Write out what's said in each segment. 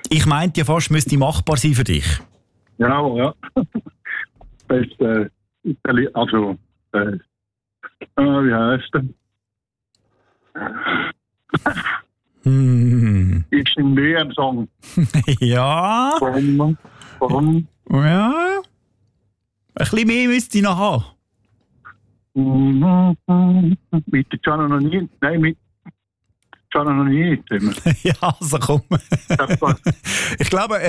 Ich meinte ja fast, müsste machbar sein für dich. Genau, ja. Das ist, also, wie heißt der? Ist ein WM-Song. Ja. Warum? Ja. Ein bisschen mehr müsste ich noch haben. Mit der Gianna noch nie. Nein, mit Gianna noch nie. Ja, also komm. Ich glaube.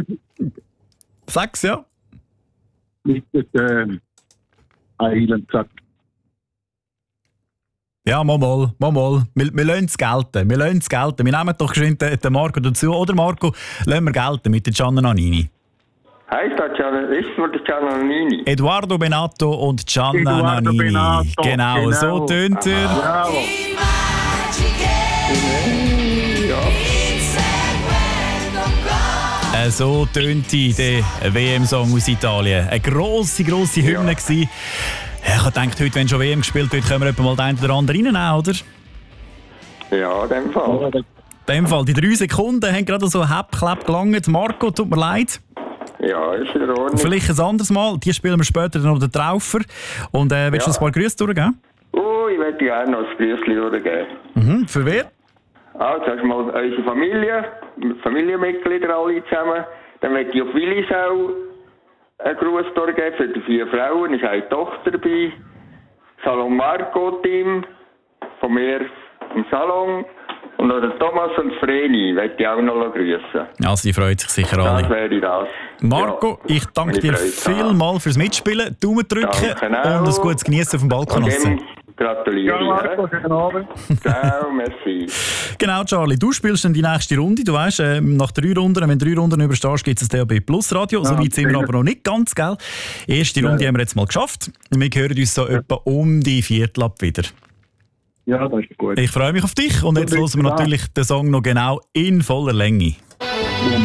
Sag's ja. Mit der Island sagt. Ja, mal. Wir lassen es gelten. Wir nehmen doch geschwind den Marco dazu. Oder Marco, lassen wir gelten mit der Gianna Nannini. Heißt das Gianna Nannini? Eduardo Benato und Gianna Nannini. Benato, genau, so tönt er. Bravo. So tönte der WM-Song aus Italien. Eine grosse Hymne gsi. Ja, ich habe gedacht, heute, wenn schon WM gespielt wird, können wir etwa mal den oder anderen reinnehmen, oder? Ja, in dem Fall. In dem Fall, die 3 Sekunden haben gerade so Hepp-Klepp gelangt. Marco, tut mir leid. Ja, ist in Ordnung. Vielleicht ein anderes Mal. Die spielen wir später dann noch den Traufer. Und willst du ein paar Grüße durchgeben? Ich würde gerne noch ein Grüßchen durchgeben. Für wer? Also, erstmal unsere Familienmitglieder alle zusammen. Dann möchte ich auf Willisau einen Gruß durchgeben für die 4 Frauen. Es ist eine Tochter dabei. Salon Marco-Team von mir im Salon. Und noch den Thomas und Vreni möchte ich auch noch grüßen. Also, die freut sich sicher alle. Das wäre das. Marco, ja, ich danke dir vielmals fürs Mitspielen. Daumen drücken und ein gutes Genießen auf dem Balkon. Gratuliere. Ja, Marco, guten Abend. Ciao, merci. Genau, Charlie, du spielst dann die nächste Runde. Du weißt, nach 3 Runden, wenn 3 Runden überstehst, gibt es das DAB Plus Radio. So weit sind wir aber noch nicht ganz, gell? Erste Runde haben wir jetzt mal geschafft. Wir hören uns so etwa um die Viertel ab wieder. Ja, das ist gut. Ich freue mich auf dich und jetzt hören wir natürlich den Song noch genau in voller Länge.